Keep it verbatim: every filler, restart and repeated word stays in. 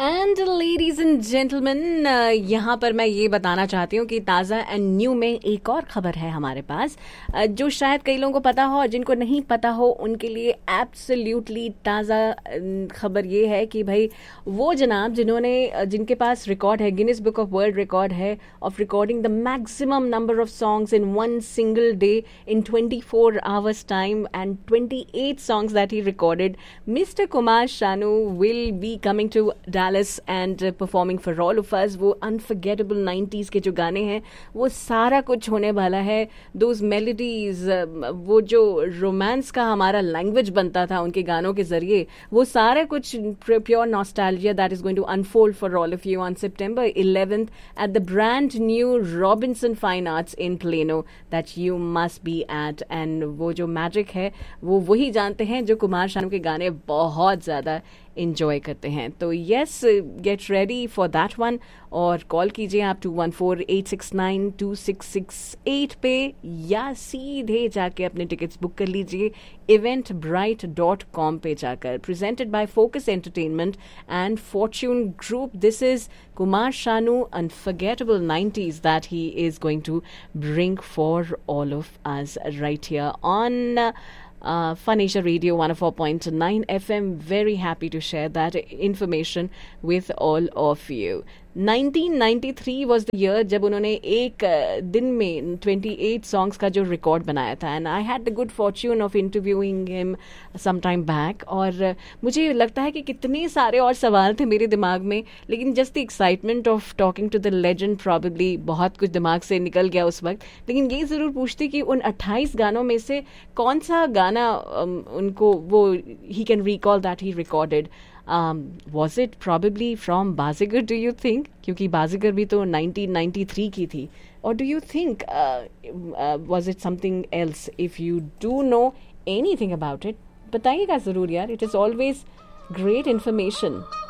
And ladies and gentleman, यहाँ पर मैं ये बताना चाहती हूँ कि ताज़ा एंड न्यू में एक और खबर है हमारे पास, uh, जो शायद कई लोगों को पता हो और जिनको नहीं पता हो उनके लिए एब्सोल्युटली ताज़ा uh, खबर ये है कि भाई वो जनाब जिन्होंने uh, जिनके पास रिकॉर्ड है, Guinness book of world record है of recording the maximum number of songs in one single day in twenty four hours time and twenty eight songs that he recorded, mister Kumar Sanu will be coming to Dallas and uh, performing for all of us. वो unforgettable nineties के जो गाने हैं वो सारा कुछ होने वाला है. Those melodies, uh, वो जो रोमांस का हमारा लैंग्वेज बनता था उनके गानों के जरिए, वो सारा कुछ pure nostalgia that is going to unfold for all of you on September eleventh at the brand new Robinson Fine Arts in Plano that you must be at. And वो जो मैजिक है वो वही जानते हैं जो कुमार शानू के गाने बहुत ज़्यादा इंजॉय करते हैं. तो yes, get ready for that one और कॉल कीजिए आप to one four eight six nine to six six eight पे या सीधे जाके अपने टिकट्स बुक कर लीजिए इवेंट ब्राइट डॉट कॉम पे जाकर. Presented by focus entertainment and Fortune group. This is Kumar Sanu unforgettable nineties that he is going to bring for all of us right here on Uh, Fun Asia Radio one oh four point nine F M. Very happy to share that information with all of you. Nineteen ninety three was the year जब उन्होंने एक uh, दिन में twenty eight songs का जो record बनाया था. And I had the good fortune of interviewing him some time back. और uh, मुझे लगता है कि कितने सारे और सवाल थे मेरे दिमाग में, लेकिन just the excitement of talking to the legend probably बहुत कुछ दिमाग से निकल गया उस वक्त. लेकिन ये ज़रूर पूछती कि उन अट्ठाईस गानों में से कौन सा गाना um, उनको वो he can recall that he recorded. Um, was it probably from Bazigar, do you think? क्योंकि बाजीगर भी तो नाइंटीन नाइंटी थ्री की थी. Or do you think uh, uh, was it something else? If you do know anything about it, बताइएगा ज़रूर यार. It is always great information.